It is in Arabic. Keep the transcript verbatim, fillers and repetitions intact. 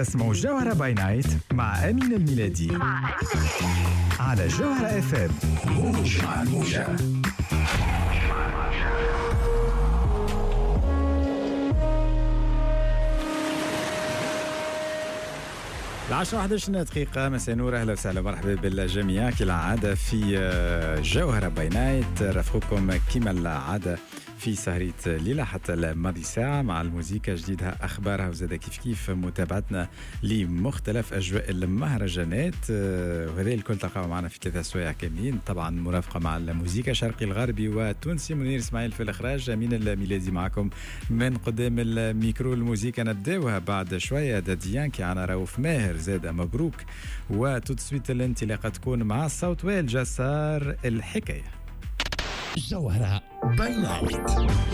تسمعوا جوهرة باي نايت مع أمين الميلادي على جوهرة اف ام. موج مع الموجة. العشرة واحد وعشرين دقيقة مساء نور، أهلا وسهلا مرحبا بالجميع كالعادة في جوهرة باي نايت. رافقكم كما العادة في سهرية ليلة حتى الماضي ساعة مع الموسيقى جديدها أخبارها وزادة كيف كيف متابعتنا لمختلف أجواء المهرجانات، وهذا الكل تلقاو معنا في ثلاثة سوايع كاملين. طبعا مرافقة مع الموسيقى شرقي الغربي وتونسي، منير إسماعيل في الإخراج، أمين الميلادي معكم من قدام الميكرو. الموسيقى نبداوها بعد شوية داديان كي عنا رؤوف ماهر زادة مبروك، وتوتسويت الانطلاقة تكون مع الصوت والجسار الحكاية. جوهرة باي نايت.